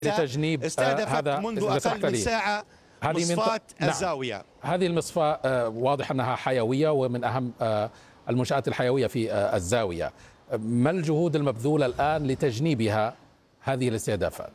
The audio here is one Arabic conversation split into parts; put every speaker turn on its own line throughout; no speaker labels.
لتجنيب
استهدفت
هذا
منذ أقل من ساعة مصفاة الزاوية.
نعم. هذه المصفاة واضح أنها حيوية ومن أهم المنشآت الحيوية في الزاوية. ما الجهود المبذولة الآن لتجنيبها هذه الاستهدافات؟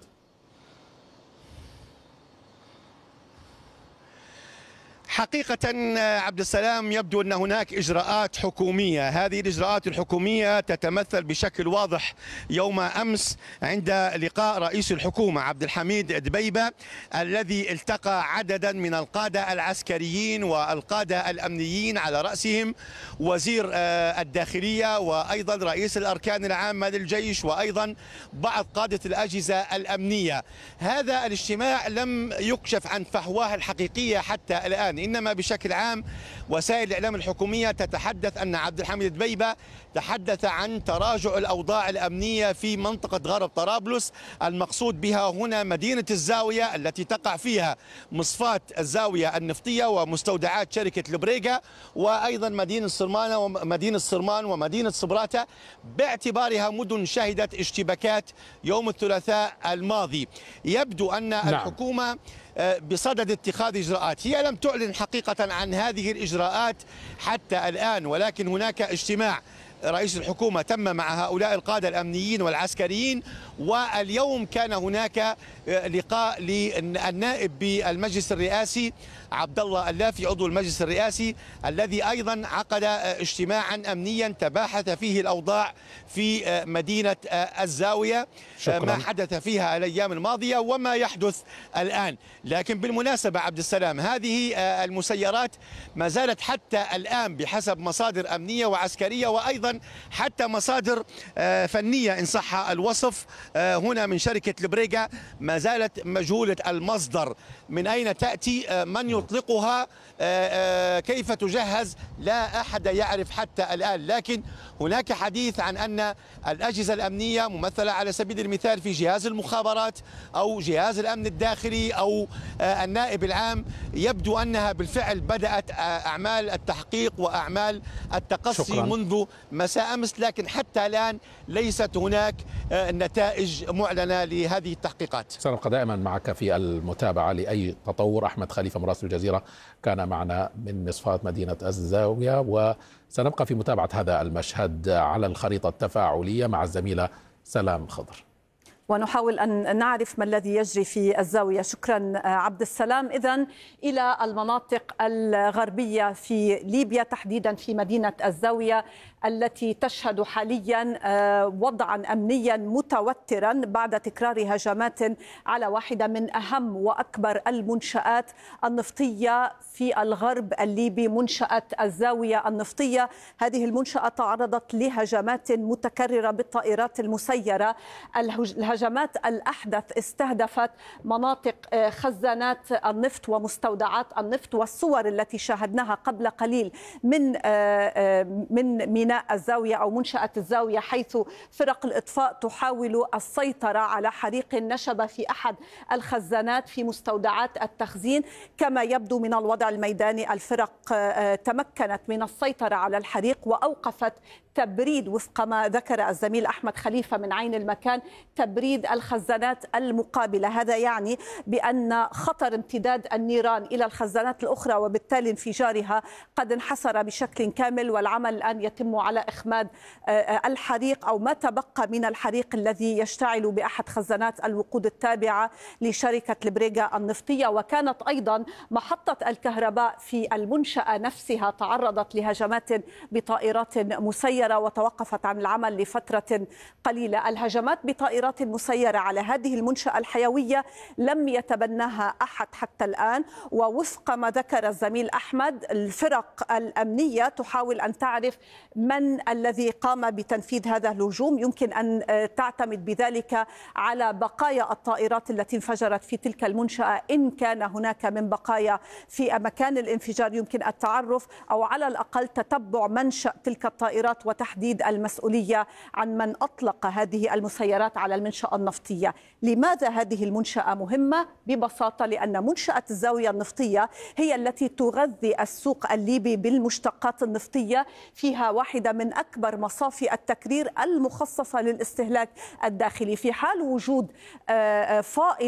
حقيقة عبد السلام يبدو أن هناك إجراءات حكومية. هذه الإجراءات الحكومية تتمثل بشكل واضح يوم أمس عند لقاء رئيس الحكومة عبد الحميد دبيبة، الذي التقى عددا من القادة العسكريين والقادة الأمنيين، على رأسهم وزير الداخلية وأيضا رئيس الأركان العامة للجيش وأيضا بعض قادة الأجهزة الأمنية. هذا الاجتماع لم يكشف عن فحواه الحقيقية حتى الآن، إنما بشكل عام وسائل الإعلام الحكومية تتحدث أن عبد الحميد دبيبة تحدث عن تراجع الأوضاع الأمنية في منطقة غرب طرابلس. المقصود بها هنا مدينة الزاوية التي تقع فيها مصفاة الزاوية النفطية ومستودعات شركة البريغا، وأيضا مدينة الصرمان ومدينة صبراتة، باعتبارها مدن شهدت اشتباكات يوم الثلاثاء الماضي. يبدو أن الحكومة بصدد اتخاذ إجراءات. هي لم تعلن حقيقة عن هذه الإجراءات حتى الآن، ولكن هناك اجتماع رئيس الحكومة تم مع هؤلاء القادة الأمنيين والعسكريين، واليوم كان هناك لقاء للنائب بالمجلس الرئاسي عبد الله اللافي عضو المجلس الرئاسي، الذي أيضا عقد اجتماعا أمنيا تباحث فيه الأوضاع في مدينة الزاوية. شكرا. ما حدث فيها الأيام الماضية وما يحدث الآن. لكن بالمناسبة عبد السلام، هذه المسيرات ما زالت حتى الآن بحسب مصادر أمنية وعسكرية وأيضا حتى مصادر فنية إن صح الوصف هنا من شركة البريغا، ما زالت مجهولة المصدر، من أين تأتي، من يطلقها، كيف تجهز، لا أحد يعرف حتى الآن. لكن هناك حديث عن أن الأجهزة الأمنية ممثلة على سبيل المثال في جهاز المخابرات أو جهاز الأمن الداخلي أو النائب العام، يبدو أنها بالفعل بدأت أعمال التحقيق وأعمال التقصي. شكرا. منذ مساء أمس، لكن حتى الآن ليست هناك نتائج معلنة لهذه التحقيقات.
سنبقى دائما معك في المتابعة لأي تطور. أحمد خليفة مراسل الجزيرة كان معنا من مصفاة مدينة الزاوية، وسنبقى في متابعة هذا المشهد على الخريطة التفاعلية مع الزميلة سلام خضر،
ونحاول أن نعرف ما الذي يجري في الزاوية. شكرا عبد السلام. إذن إلى المناطق الغربية في ليبيا، تحديدا في مدينة الزاوية التي تشهد حاليا وضعا أمنيا متوترا بعد تكرار هجمات على واحدة من أهم وأكبر المنشآت النفطية في الغرب الليبي، منشأة الزاوية النفطية. هذه المنشأة تعرضت لهجمات متكررة بالطائرات المسيرة. الهجمات الأحدث استهدفت مناطق خزانات النفط ومستودعات النفط، والصور التي شاهدناها قبل قليل من ميناء الزاوية أو منشأة الزاوية، حيث فرق الإطفاء تحاول السيطرة على حريق نشب في أحد الخزانات في مستودعات التخزين. كما يبدو من الوضع الميداني الفرق تمكنت من السيطرة على الحريق وأوقفت تبريد، وفق ما ذكر الزميل أحمد خليفة من عين المكان، تبريد الخزانات المقابلة. هذا يعني بأن خطر امتداد النيران إلى الخزانات الأخرى وبالتالي انفجارها قد انحسر بشكل كامل، والعمل الآن يتم على إخماد الحريق أو ما تبقى من الحريق الذي يشتعل بأحد خزانات الوقود التابعة لشركة البريغا النفطية. وكانت أيضا محطة الكهرباء في المنشأة نفسها تعرضت لهجمات بطائرات مسيرة وتوقفت عن العمل لفترة قليلة. الهجمات بطائرات مسيرة على هذه المنشأة الحيوية لم يتبناها أحد حتى الآن، ووفق ما ذكر الزميل أحمد، الفرق الأمنية تحاول أن تعرف من الذي قام بتنفيذ هذا الهجوم. يمكن أن تعتمد بذلك على بقايا الطائرات التي انفجرت في تلك المنشأة، إن كان هناك من بقايا في مكان الانفجار يمكن التعرف أو على الأقل تتبع منشأ تلك الطائرات وتحديد المسؤولية عن من أطلق هذه المسيرات على المنشأة النفطية. لماذا هذه المنشأة مهمة؟ ببساطة لأن منشأة الزاوية النفطية هي التي تغذي السوق الليبي بالمشتقات النفطية، فيها واحدة من أكبر مصافي التكرير المخصصة للاستهلاك الداخلي. في حال وجود فائض